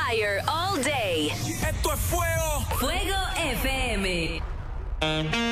fire all day. Esto es fuego. Fuego FM.